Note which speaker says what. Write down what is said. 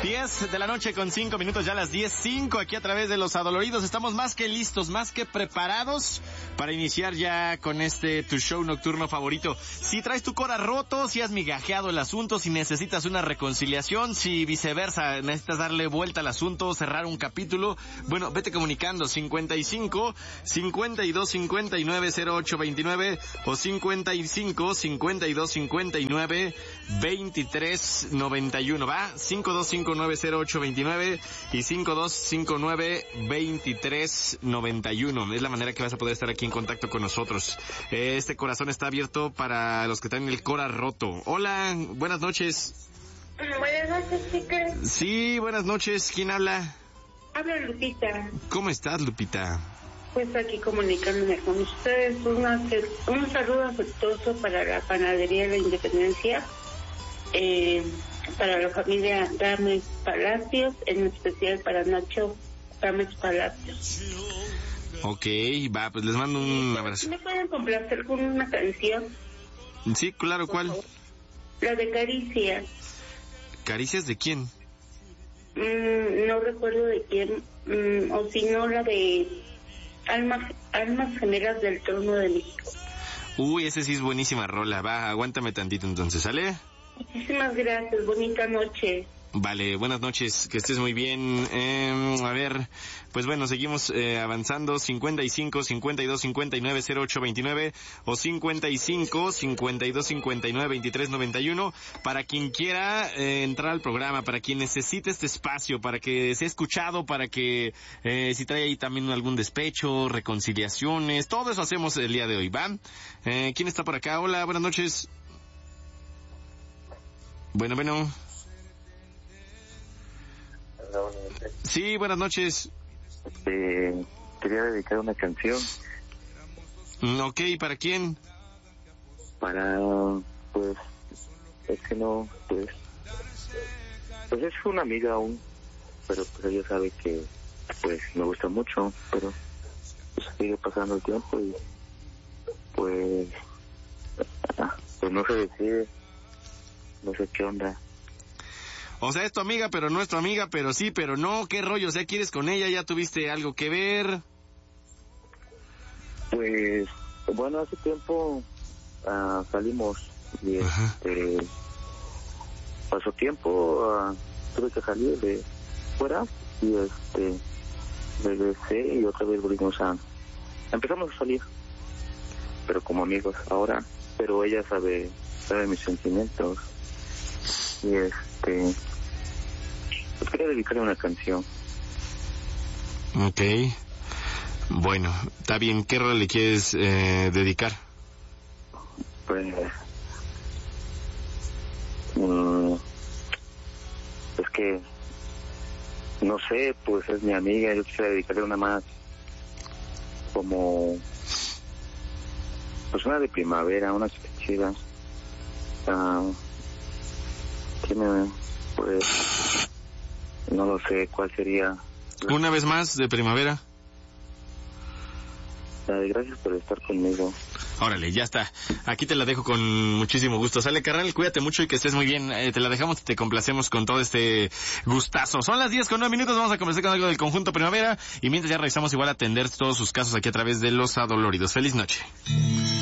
Speaker 1: 10 de la noche con 5 minutos, ya las 10:05 aquí a través de Los Adoloridos. Estamos más que listos, más que preparados para iniciar ya con tu show nocturno favorito. Si traes tu cora roto, si has migajeado el asunto, si necesitas una reconciliación, si viceversa, necesitas darle vuelta al asunto, cerrar un capítulo, bueno, vete comunicando 55 52 59 08 29 o 55 52 59 23 91, ¿va? 52590829 y 52592391. Es la manera que vas a poder estar aquí en contacto con nosotros. Este corazón está abierto para los que traen el cora roto. Hola, buenas noches.
Speaker 2: Buenas noches, chicas.
Speaker 1: Sí, buenas noches. ¿Quién habla?
Speaker 2: Habla Lupita.
Speaker 1: ¿Cómo estás, Lupita?
Speaker 2: Pues aquí comunicándome con ustedes. Un saludo afectuoso para la Panadería de la Independencia. Para la familia Gámez Palacios, en especial para Nacho Gámez Palacios.
Speaker 1: Ok, va, pues les mando un abrazo.
Speaker 2: ¿Me pueden complacer con una canción?
Speaker 1: Sí, claro, ¿cuál?
Speaker 2: La de Caricias.
Speaker 1: ¿Caricias de quién?
Speaker 2: No recuerdo de quién, o si no la de Almas Gemelas del Trono de México.
Speaker 1: Uy, ese sí es buenísima rola. Va, aguántame tantito entonces, ¿sale?
Speaker 2: Muchísimas gracias, bonita noche.
Speaker 1: Vale, buenas noches, que estés muy bien. A ver, pues bueno, seguimos avanzando. 55 52 59 08 29 o 55 52 59 23 91. Para quien quiera entrar al programa, para quien necesite este espacio, para que sea escuchado, para que si trae ahí también algún despecho, reconciliaciones, todo eso hacemos el día de hoy, ¿va? ¿Quién está por acá? Hola, buenas noches. Bueno. Sí, buenas noches.
Speaker 3: Quería dedicar una canción.
Speaker 1: Ok, ¿para quién?
Speaker 3: Para, pues, es que no, pues es una amiga aún, pero ella sabe que, pues, me gusta mucho, pero pues sigue pasando el tiempo y, pues no se decide, no sé qué onda.
Speaker 1: O sea, es tu amiga, pero no es tu amiga, pero sí, pero no. ¿Qué rollo? O sea, ¿quieres con ella? ¿Ya tuviste algo que ver?
Speaker 3: Pues, bueno, hace tiempo salimos y pasó tiempo, tuve que salir de fuera y regresé y otra vez volvimos empezamos a salir, pero como amigos ahora, pero ella sabe mis sentimientos y pues quería dedicarle una canción.
Speaker 1: Ok. Bueno, está bien. ¿Qué rol le quieres dedicar?
Speaker 3: Pues es que no sé, pues es mi amiga, yo quisiera dedicarle una más como pues una de primavera, una chida. Tiene, pues no lo sé cuál sería.
Speaker 1: Una vez más de primavera.
Speaker 3: Gracias por estar conmigo.
Speaker 1: Órale, ya está. Aquí te la dejo con muchísimo gusto. Sale, carnal, cuídate mucho y que estés muy bien. Te la dejamos y te complacemos con todo este gustazo. Son las 10:09, vamos a conversar con algo del conjunto Primavera y mientras ya revisamos igual atender todos sus casos aquí a través de Los Adoloridos. Feliz noche.